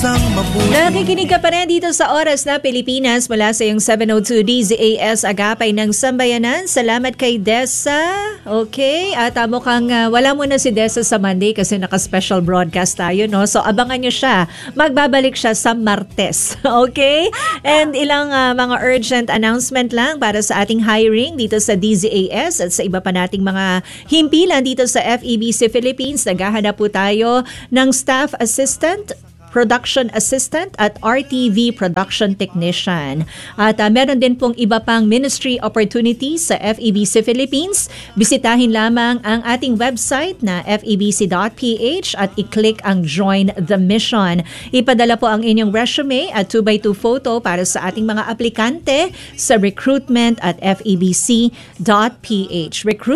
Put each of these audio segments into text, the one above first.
Nakikinig ka pa rin dito sa Oras na Pilipinas mula sa iyong 702 DZAS Agapay ng Sambayanan. Salamat kay Dessa. Okay, at mukhang wala muna si Dessa sa Monday kasi naka-special broadcast tayo, no? So abangan nyo siya. Magbabalik siya sa Martes. Okay? And ilang mga urgent announcement lang para sa ating hiring dito sa DZAS at sa iba pa nating mga himpilan dito sa FEBC Philippines. Naghahanap po tayo ng staff assistant, production assistant at RTV production technician. At meron din pong iba pang ministry opportunities sa FEBC Philippines. Bisitahin lamang ang ating website na febc.ph at i-click ang Join the Mission. Ipadala po ang inyong resume at 2x2 photo para sa ating mga aplikante sa recruitment@febc.ph.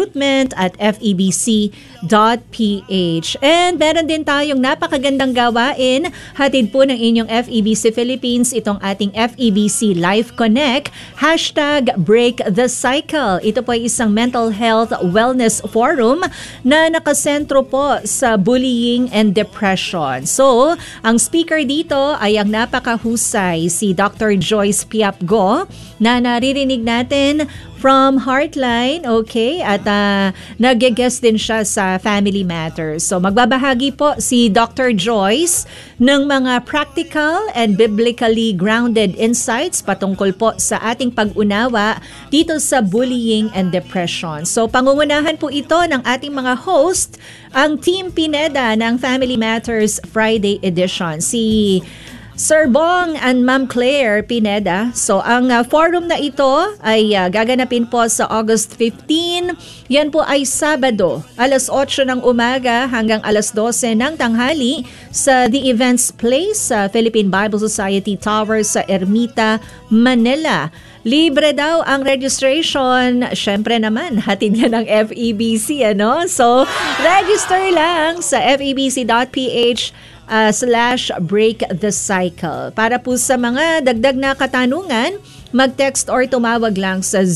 recruitment@febc.ph. And meron din tayong napakagandang gawain. Hatid po ng inyong FEBC Philippines itong ating FEBC Life Connect, #Break the Cycle. Ito po ay isang mental health wellness forum na nakasentro po sa bullying and depression. So, ang speaker dito ay ang napakahusay, si Dr. Joyce Piapgo, na naririnig natin from Heartline, okay? At nag-guest din siya sa Family Matters. So magbabahagi po si Dr. Joyce ng mga practical and biblically grounded insights patungkol po sa ating pag-unawa dito sa bullying and depression. So pangungunahan po ito ng ating mga host, ang Team Pineda ng Family Matters Friday edition. Si Sir Bong and Ma'am Claire Pineda. So ang forum na ito ay gaganapin po sa August 15. Yan po ay Sabado, alas 8 ng umaga hanggang alas 12 ng tanghali sa The Events Place sa Philippine Bible Society Tower sa Ermita, Manila. Libre daw ang registration. Syempre naman, hatid yan ng FEBC, ano? So, register lang sa febc.ph /break the cycle. Para po sa mga dagdag na katanungan, mag-text or tumawag lang sa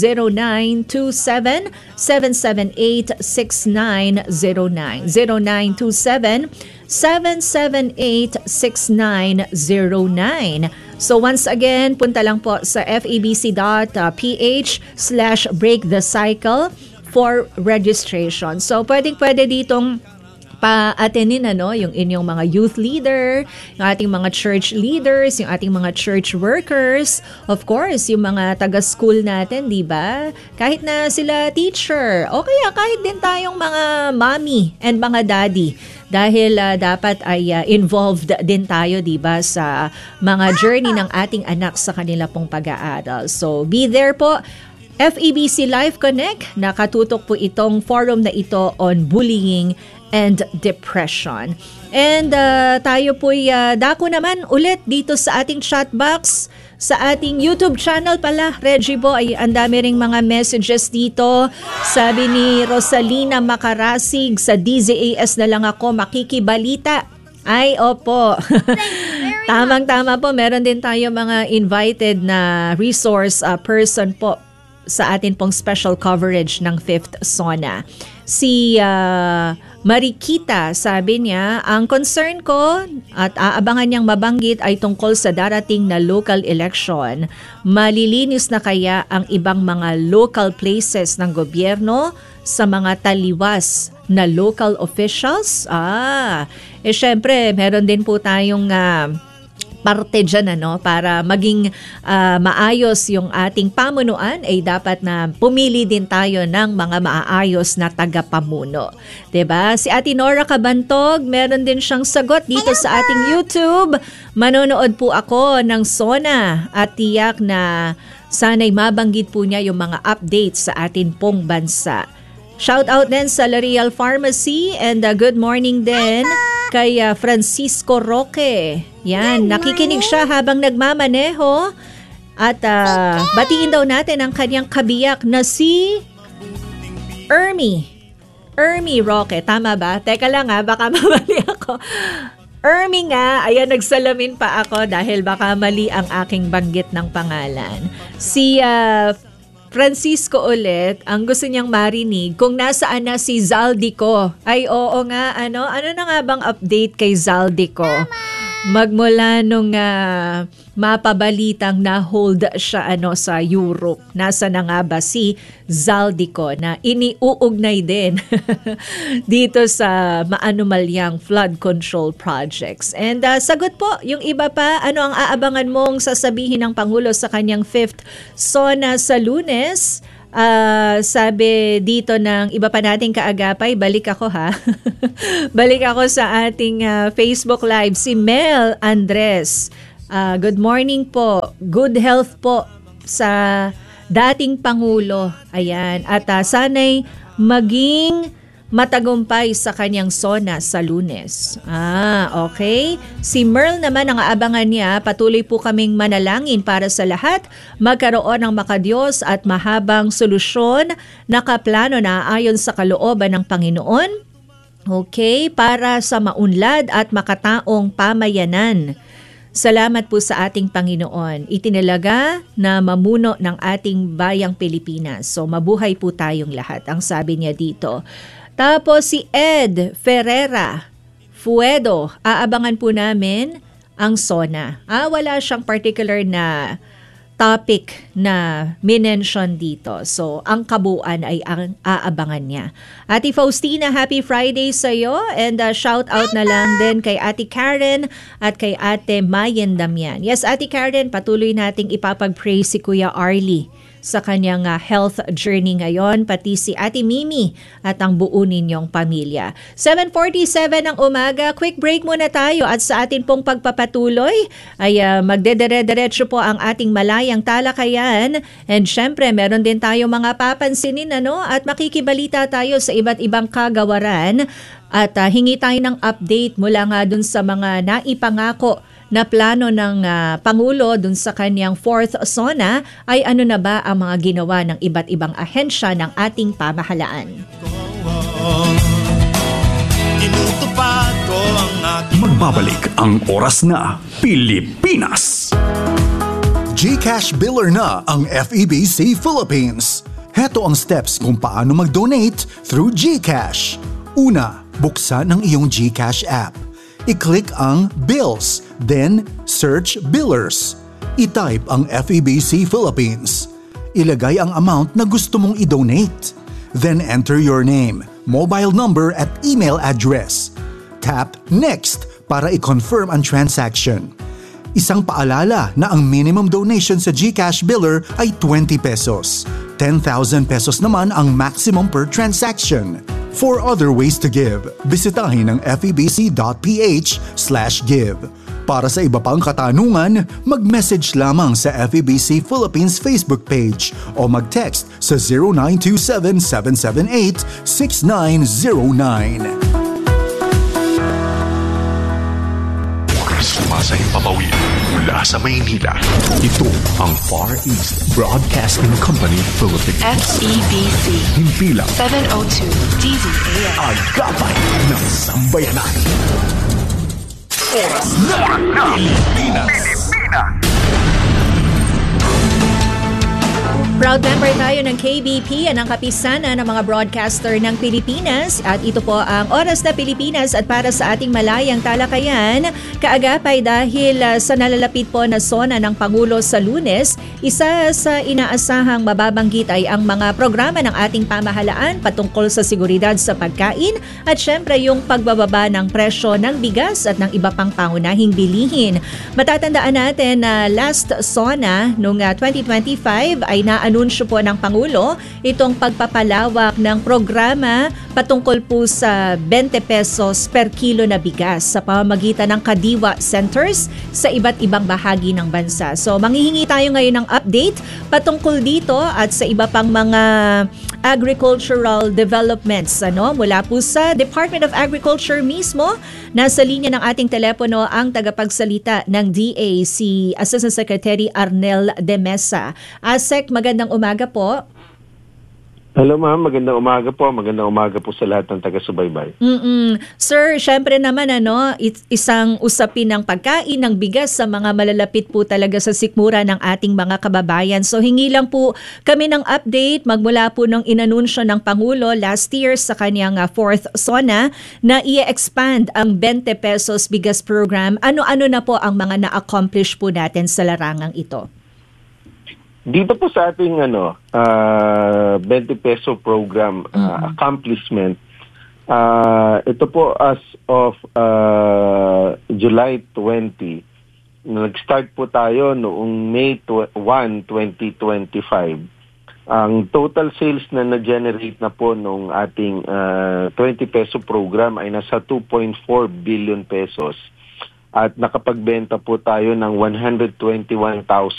0927-778-6909. 0927-778-6909. So once again, punta lang po sa febc.ph /break the cycle for registration. So pwede ditong pa-atenin yung inyong mga youth leader, yung ating mga church leaders, yung ating mga church workers, of course, yung mga taga-school natin, di ba? Kahit na sila teacher, o kaya kahit din tayong mga mommy and mga daddy. Dahil dapat ay involved din tayo, di ba, sa mga journey ng ating anak sa kanila pong pag-aaral. So, be there po. FEBC Life Connect, nakatutok po itong forum na ito on bullying and depression. And tayo po'y dako naman ulit dito sa ating chat box, sa ating YouTube channel pala. Reggie Bo, ay ang dami ring mga messages dito. Sabi ni Rosalina Makarasig, sa DZAS na lang ako makikibalita. Ay, opo. Tamang-tama po. Meron din tayo mga invited na resource person po sa atin pong special coverage ng 5th SONA. Si Marikita, sabi niya, ang concern ko at aabangan niyang mabanggit ay tungkol sa darating na local election. Malilinis na kaya ang ibang mga local places ng gobyerno sa mga taliwas na local officials? Syempre, meron din po tayong parte dyan, para maging maayos yung ating pamunuan, ay dapat na pumili din tayo ng mga maayos na tagapamuno. Diba? Si Ate Nora Cabantog, meron din siyang sagot dito sa ating YouTube. Manonood po ako ng SONA at tiyak na sana'y mabanggit po niya yung mga updates sa atin pong bansa. Shout out din sa L'Oreal Pharmacy and good morning din kay Francisco Roque. Yan, nakikinig siya habang nagmamaneho at batiin daw natin ang kanyang kabiyak na si Ermi Roque. Tama ba? Teka lang baka mamali ako. Ermi nga, ayan, nagsalamin pa ako dahil baka mali ang aking banggit ng pangalan. Si Francisco ulit, ang gusto niyang marinig kung nasaan na si Zaldico. Ay, oo nga, ano na nga bang update kay Zaldico? Magmula nung mapabalitang na-hold siya sa Europe. Nasa na nga ba si Zaldico na iniuugnay din dito sa maanumalyang flood control projects. And sagot po, yung iba pa, ano ang aabangan mong sasabihin ng Pangulo sa kanyang 5th SONA sa Lunes? Sabi dito ng iba pa nating kaagapay, balik ako ha. Balik ako sa ating Facebook Live, si Mel Andres. Good morning po. Good health po sa dating Pangulo. Ayan. At sana'y maging matagumpay sa kanyang SONA sa Lunes. Okay. Si Merl naman, ang aabangan niya, patuloy po kaming manalangin para sa lahat, magkaroon ng makadiyos at mahabang solusyon na kaplano na ayon sa kalooban ng Panginoon. Okay, para sa maunlad at makataong pamayanan. Salamat po sa ating Panginoon. Itinalaga na mamuno ng ating bayang Pilipinas. So mabuhay po tayong lahat, ang sabi niya dito. Tapos si Ed Ferreira Fuedo, aabangan po namin ang SONA. Wala siyang particular na topic na minention dito. So, ang kabuuan ay ang aabangan niya. Ate Faustina, happy Friday sa iyo. And shout out na lang din kay Ate Karen at kay Ate Mayen Damian. Yes, Ate Karen, patuloy nating ipapag-pray si Kuya Arlie sa kanyang health journey ngayon, pati si Ate Mimi at ang buo ninyong pamilya. 7:47 ng umaga, quick break muna tayo at sa atin pong pagpapatuloy ay magdedere-derecho po ang ating malayang talakayan and syempre meron din tayo mga papansinin at makikibalita tayo sa iba't ibang kagawaran at hingi tayo ng update mula nga dun sa mga naipangako na plano ng Pangulo dun sa kanyang 4th SONA ay ano na ba ang mga ginawa ng iba't ibang ahensya ng ating pamahalaan. Magbabalik ang oras na Pilipinas. GCash Biller na ang FEBC Philippines. Heto ang steps kung paano mag-donate through GCash. Una, buksan ang iyong GCash app. I-click ang Bills, then search Billers. I-type ang FEBC Philippines. Ilagay ang amount na gusto mong i-donate. Then enter your name, mobile number at email address. Tap Next para i-confirm ang transaction. Isang paalala na ang minimum donation sa GCash Biller ay 20 pesos. 10,000 pesos naman ang maximum per transaction. For other ways to give, bisitahin ang febc.ph/give. Para sa iba pang katanungan, mag-message lamang sa FEBC Philippines Facebook page o mag-text sa 0927-778-6909. Sumasayang papawid mula sa Maynila. Ito ang Far East Broadcasting Company Philippines. FEBC. Himpilang 702 DZAM. Agapay ng sambayanan. Oras na Pilipinas. Proud member tayo ng KBP, ang kapisanan ng mga broadcaster ng Pilipinas. At ito po ang Oras na Pilipinas at para sa ating malayang talakayan, kaagapay dahil sa nalalapit po na SONA ng Pangulo sa Lunes, isa sa inaasahang mababanggit ay ang mga programa ng ating pamahalaan patungkol sa seguridad sa pagkain at syempre yung pagbababa ng presyo ng bigas at ng iba pang pangunahing bilihin. Matatandaan natin na last SONA noong 2025 ay anunsyo po ng Pangulo itong pagpapalawak ng programa patungkol po sa 20 pesos per kilo na bigas sa pamamagitan ng Kadiwa Centers sa iba't ibang bahagi ng bansa. So manghihingi tayo ngayon ng update patungkol dito at sa iba pang mga agricultural developments mula po sa Department of Agriculture mismo. Nasa linya ng ating telepono ang tagapagsalita ng DA, si Assistant Secretary Arnel de Mesa. ASEC, magandang umaga po. Hello ma'am, magandang umaga po. Magandang umaga po sa lahat ng taga-subaybay. Sir, syempre naman isang usapin ng pagkain ng bigas sa mga malalapit po talaga sa sikmura ng ating mga kababayan. So hingi lang po kami ng update magmula po nung inanunsyo ng Pangulo last year sa kanyang 4th SONA na i-expand ang 20 pesos bigas program. Ano-ano na po ang mga na-accomplish po natin sa larangang ito? Dito po sa ating 20 peso program accomplishment, ito po as of July 20, nag-start po tayo noong May 1, 2025. Ang total sales na na-generate na po nung ating 20 peso program ay nasa 2.4 billion pesos. At nakapagbenta po tayo ng 121,000